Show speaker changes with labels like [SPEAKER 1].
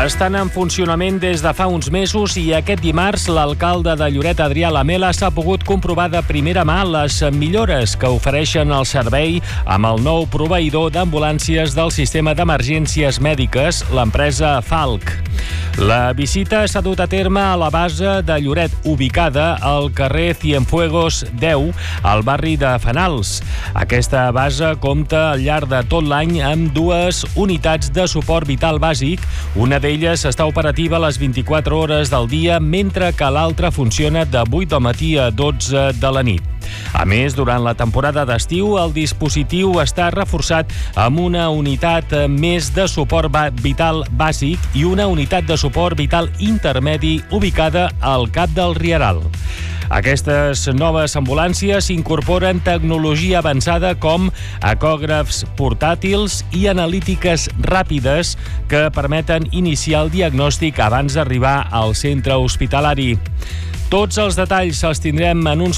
[SPEAKER 1] Estan en funcionament des de fa uns mesos i aquest dimarts l'alcalde de Lloret, Adrià Lamela, s'ha pogut comprovar de primera mà les millores que ofereixen el servei amb el nou proveïdor d'ambulàncies del sistema d'emergències mèdiques, l'empresa Falc. La visita s'ha dut a terme a la base de Lloret, ubicada al carrer Cienfuegos 10, al barri de Fenals. Aquesta base compta al llarg de tot l'any amb dues unitats de suport vital bàsic. Una d'elles està operativa a les 24 hores del dia, mentre que l'altra funciona de 8 del matí a 12 de la nit. A més, durant la temporada d'estiu, el dispositiu està reforçat amb una unitat més de suport vital bàsic i una unitat de suport vital intermedi ubicada al Cap del Rieral. Aquestes noves ambulàncies incorporen tecnologia avançada com ecògrafs portàtils i analítiques ràpides que permeten iniciar el diagnòstic abans d'arribar al centre hospitalari. Tots els detalls els tindrem en uns